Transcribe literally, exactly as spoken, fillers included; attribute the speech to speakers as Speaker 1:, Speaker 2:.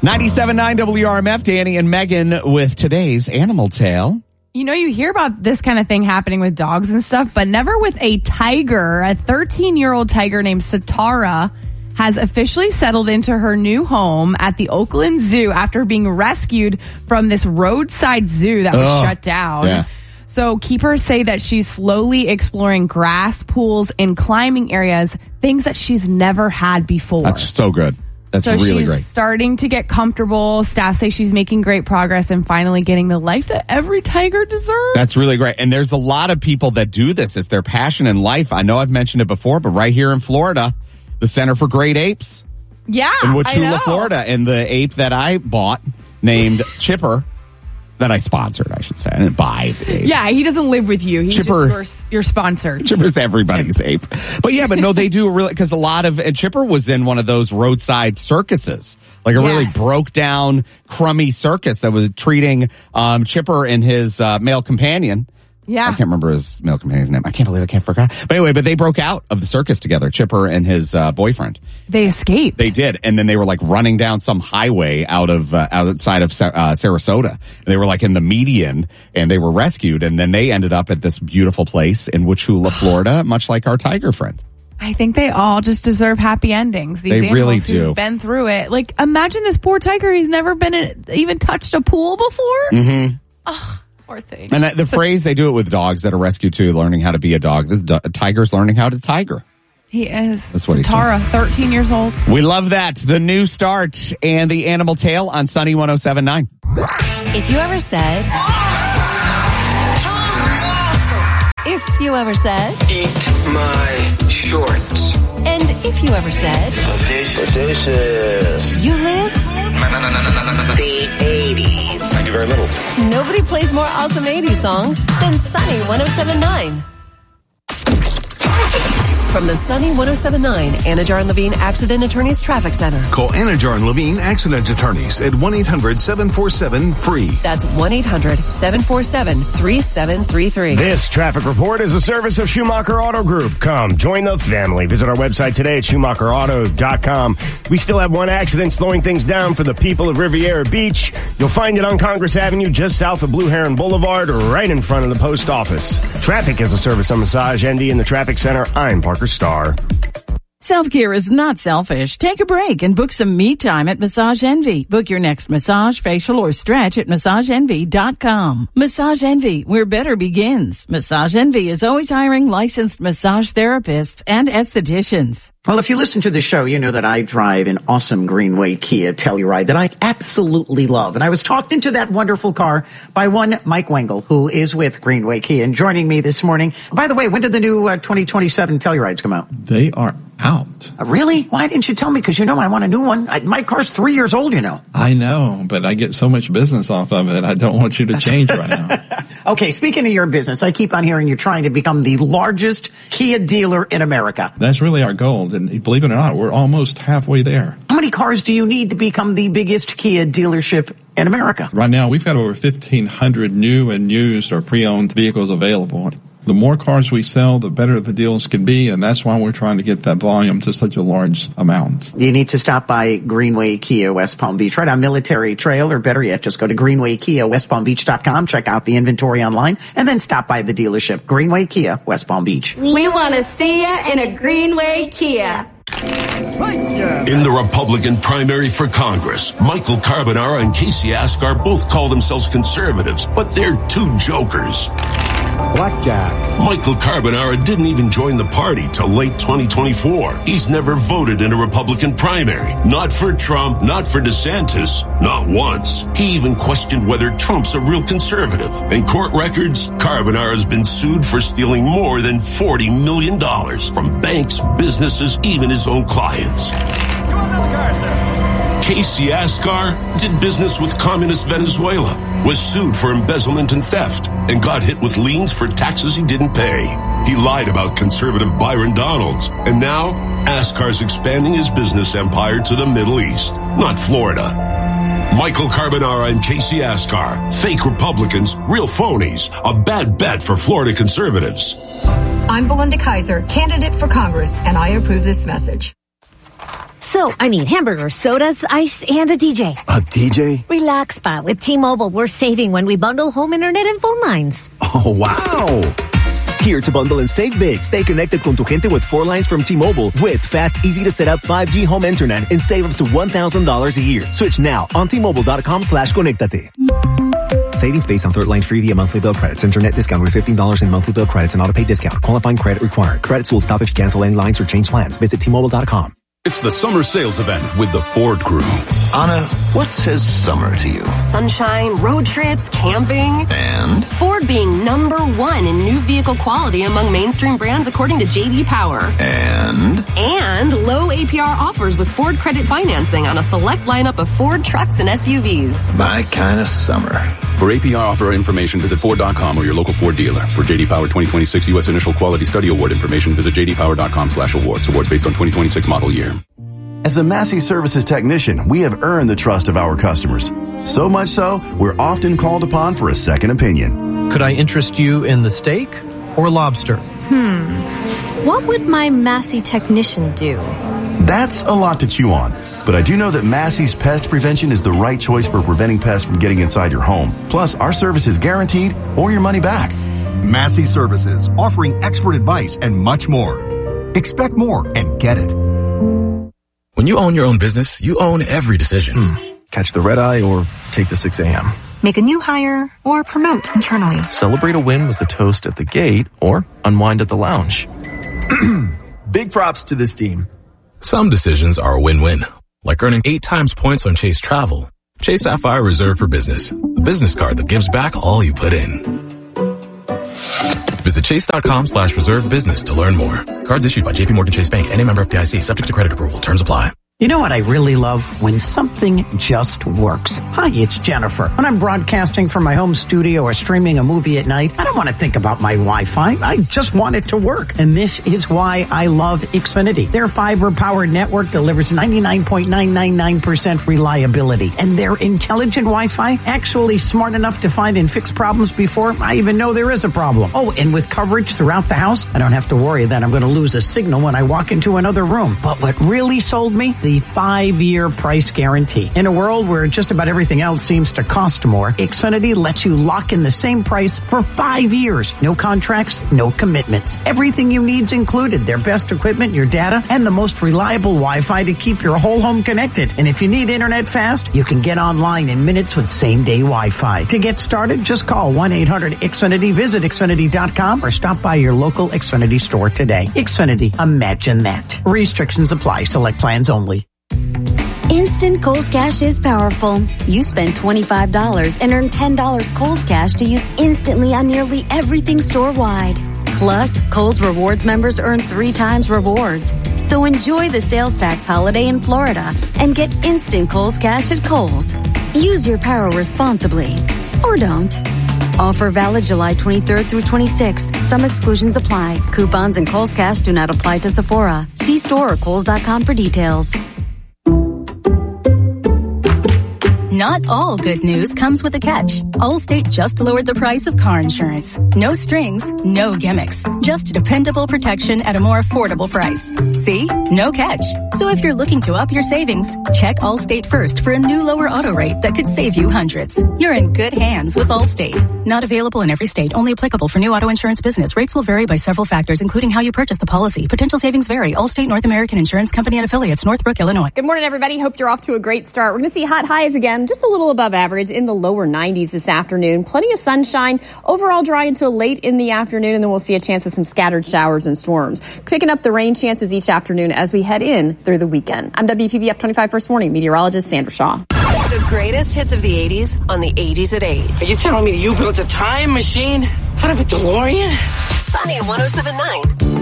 Speaker 1: ninety-seven point nine W R M F, Danny and Megan with today's Animal Tale.
Speaker 2: You know, you hear about this kind of thing happening with dogs and stuff, but never with a tiger. A thirteen-year-old tiger named Satara has officially settled into her new home at the Oakland Zoo after being rescued from this roadside zoo that was
Speaker 1: Ugh.
Speaker 2: shut down.
Speaker 1: Yeah.
Speaker 2: So keepers say that she's slowly exploring grass, pools, and climbing areas, things that she's never had before.
Speaker 1: That's so good. That's
Speaker 2: so
Speaker 1: really
Speaker 2: she's
Speaker 1: great.
Speaker 2: starting to get comfortable. Staff say she's making great progress and finally getting the life that every tiger deserves.
Speaker 1: That's really great. And there's a lot of people that do this. It's their passion in life. I know I've mentioned it before, but right here in Florida, the Center for Great Apes
Speaker 2: Yeah,
Speaker 1: in
Speaker 2: I know.
Speaker 1: Wauchula, Florida. And the ape that I bought named Chipper, that I sponsored, I should say. I didn't buy the ape.
Speaker 2: Yeah, he doesn't live with you. He's
Speaker 1: Chipper.
Speaker 2: just your, your sponsor.
Speaker 1: Chipper's everybody's ape. But yeah, but no, they do really, because a lot of, and Chipper was in one of those roadside circuses, like a really
Speaker 2: Yes.
Speaker 1: broke down, crummy circus that was treating um, Chipper and his uh, male companion.
Speaker 2: Yeah.
Speaker 1: I can't remember his male companion's name. I can't believe I can't forget. But anyway, but they broke out of the circus together, Chipper and his uh, boyfriend.
Speaker 2: They escaped.
Speaker 1: They did, and then they were like running down some highway out of uh, outside of uh, Sarasota. And they were like in the median, and they were rescued, and then they ended up at this beautiful place in Wauchula, Florida, much like our tiger friend.
Speaker 2: I think they all just deserve happy endings. These
Speaker 1: They
Speaker 2: animals
Speaker 1: really
Speaker 2: who've
Speaker 1: do.
Speaker 2: been through it. Like, imagine this poor tiger. He's never been in, even touched a pool before.
Speaker 1: Mm-hmm.
Speaker 2: Oh, poor thing.
Speaker 1: And the phrase, they do it with dogs that are rescued too, learning how to be a dog. This do- tiger's learning how to tiger.
Speaker 2: He is.
Speaker 1: That's what he's
Speaker 2: Tara, thirteen years old.
Speaker 1: We love that. The new start and the Animal Tale on Sunny one oh seven point nine.
Speaker 3: If you ever said, if you ever said,
Speaker 4: Eat my shorts.
Speaker 3: and if you ever said,
Speaker 4: Audacious.
Speaker 3: you lived,
Speaker 4: The eighties. I do very little.
Speaker 3: nobody plays more awesome eighties songs than Sunny one oh seven point nine. From the Sunny one oh seven point nine Anajar and Levine Accident Attorneys Traffic Center.
Speaker 5: Call Anajar and Levine Accident Attorneys at one eight hundred seven four seven free.
Speaker 3: That's one eight hundred seven four seven three seven three three.
Speaker 6: This traffic report is a service of Schumacher Auto Group. Come, join the family. Visit our website today at schumacher auto dot com. We still have one accident slowing things down for the people of Riviera Beach. You'll find it on Congress Avenue just south of Blue Heron Boulevard, right in front of the post office. Traffic is a service of Massage Envy in the Traffic Center. I'm Parker Starr.
Speaker 7: Self-care is not selfish. Take a break and book some me time at Massage Envy. Book your next massage, facial, or stretch at massage envy dot com. Massage Envy, where better begins. Massage Envy is always hiring licensed massage therapists and estheticians.
Speaker 8: Well, if you listen to the show, you know that I drive an awesome Greenway Kia Telluride that I absolutely love. And I was talked into that wonderful car by one Mike Wengel, who is with Greenway Kia, and joining me this morning. By the way, when did the new uh, twenty twenty-seven Tellurides come out?
Speaker 9: They are out.
Speaker 8: Uh, really? Why didn't you tell me? Because you know I want a new one. I, my car's three years old, you know.
Speaker 9: I know, but I get so much business off of it. I don't want you to change right now.
Speaker 8: Okay, speaking of your business, I keep on hearing you're trying to become the largest Kia dealer in America.
Speaker 9: That's really our goal. And believe it or not, we're almost halfway there.
Speaker 8: How many cars do you need to become the biggest Kia dealership in America?
Speaker 9: Right now, we've got over fifteen hundred new and used or pre-owned vehicles available. The more cars we sell, the better the deals can be, and that's why we're trying to get that volume to such a large amount.
Speaker 8: You need to stop by Greenway Kia West Palm Beach, right on Military Trail, or better yet, just go to greenway kia west palm beach dot com, check out the inventory online, and then stop by the dealership, Greenway Kia West Palm Beach.
Speaker 10: We want to see you in a Greenway Kia.
Speaker 11: In the Republican primary for Congress, Michael Carbonara and Casey Askar both call themselves conservatives, but they're two jokers.
Speaker 12: Blackjack.
Speaker 11: Michael Carbonara didn't even join the party till late twenty twenty-four. He's never voted in a Republican primary. Not for Trump, not for DeSantis, not once. He even questioned whether Trump's a real conservative. In court records, Carbonara's been sued for stealing more than forty million dollars from banks, businesses, even his own clients. Casey Askar did business with communist Venezuela, was sued for embezzlement and theft, and got hit with liens for taxes he didn't pay. He lied about conservative Byron Donalds, and now Askar's expanding his business empire to the Middle East, not Florida. Michael Carbonara and Casey Askar, fake Republicans, real phonies, a bad bet for Florida conservatives.
Speaker 13: I'm Belinda Kaiser, candidate for Congress, and I approve this message. So, I need hamburgers, sodas, ice, and a D J.
Speaker 14: A D J?
Speaker 13: Relax, pa. With T-Mobile, we're saving when we bundle home internet and phone lines.
Speaker 14: Oh, wow. Here to bundle and save big. Stay connected con tu gente with four lines from T-Mobile with fast, easy to set up five G home internet and save up to one thousand dollars a year. Switch now on T-Mobile.com slash conectate. Savings based on third line free via monthly bill credits. Internet discount with fifteen dollars in monthly bill credits and auto pay discount. Qualifying credit required. Credits will stop if you cancel any lines or change plans. Visit T Mobile dot com.
Speaker 15: It's the summer sales event with the Ford Crew.
Speaker 16: Anna, what says summer to you?
Speaker 17: Sunshine, road trips, camping.
Speaker 16: And?
Speaker 17: Ford being number one in new vehicle quality among mainstream brands according to J D Power.
Speaker 16: And?
Speaker 17: And low A P R offers with Ford credit financing on a select lineup of Ford trucks and S U Vs.
Speaker 16: My kind of summer.
Speaker 15: For A P R offer information, visit Ford dot com or your local Ford dealer. For J D Power twenty twenty-six U S Initial Quality Study Award information, visit J D Power dot com slash awards. Awards based on twenty twenty-six model year.
Speaker 18: As a Massey Services technician, we have earned the trust of our customers. So much so, we're often called upon for a second opinion.
Speaker 19: Could I interest you in the steak or lobster?
Speaker 20: Hmm. What would my Massey technician do?
Speaker 18: That's a lot to chew on. But I do know that Massey's Pest Prevention is the right choice for preventing pests from getting inside your home. Plus, our service is guaranteed or your money back.
Speaker 21: Massey Services, offering expert advice and much more. Expect more and get it.
Speaker 22: When you own your own business, you own every decision.
Speaker 14: Hmm. Catch the red eye or take the six a.m.
Speaker 23: Make a new hire or promote internally.
Speaker 14: Celebrate a win with the toast at the gate or unwind at the lounge. Big props to this team.
Speaker 22: Some decisions are a win-win, like earning eight times points on Chase Travel. Chase Sapphire Reserve for Business, the business card that gives back all you put in. Visit chase.com slash reserve business to learn more. Cards issued by J P Morgan Chase Bank and a member of F D I C, subject to credit approval. Terms apply.
Speaker 8: You know what I really love? When something just works. Hi, it's Jennifer. When I'm broadcasting from my home studio or streaming a movie at night, I don't want to think about my Wi-Fi. I just want it to work. And this is why I love Xfinity. Their fiber-powered network delivers ninety-nine point nine nine nine percent reliability. And their intelligent Wi-Fi actually smart enough to find and fix problems before I even know there is a problem. Oh, and with coverage throughout the house, I don't have to worry that I'm going to lose a signal when I walk into another room. But what really sold me? The five-year price guarantee. In a world where just about everything else seems to cost more, Xfinity lets you lock in the same price for five years. No contracts, no commitments. Everything you need's included. Their best equipment, your data, and the most reliable Wi-Fi to keep your whole home connected. And if you need internet fast, you can get online in minutes with same-day Wi-Fi. To get started, just call one eight hundred X Finity, visit Xfinity dot com, or stop by your local Xfinity store today. Xfinity, imagine that. Restrictions apply. Select plans only.
Speaker 24: Instant Kohl's Cash is powerful. You spend twenty-five dollars and earn ten dollars Kohl's Cash to use instantly on nearly everything store-wide. Plus, Kohl's Rewards members earn three times rewards. So enjoy the sales tax holiday in Florida and get instant Kohl's Cash at Kohl's. Use your power responsibly. Or don't. Offer valid July twenty-third through twenty-sixth. Some exclusions apply. Coupons and Kohl's Cash do not apply to Sephora. See store or Kohl's dot com for details.
Speaker 25: Not all good news comes with a catch. Allstate just lowered the price of car insurance. No strings, no gimmicks. Just dependable protection at a more affordable price. See? No catch. So if you're looking to up your savings, check Allstate first for a new lower auto rate that could save you hundreds. You're in good hands with Allstate. Not available in every state, only applicable for new auto insurance business. Rates will vary by several factors, including how you purchase the policy. Potential savings vary. Allstate North American Insurance Company and affiliates, Northbrook, Illinois.
Speaker 26: Good morning, everybody. Hope you're off to a great start. We're going to see hot highs again, just a little above average in the lower nineties this afternoon. Plenty of sunshine. Overall dry until late in the afternoon, and then we'll see a chance of some scattered showers and storms. Picking up the rain chances each afternoon as we head in through the weekend. I'm W P B F twenty-five First Warning meteorologist Sandra Shaw.
Speaker 3: The greatest hits of the eighties on the eighties at eight.
Speaker 27: Are you telling me you built a time machine out of a DeLorean?
Speaker 3: Sunny one oh seven point nine.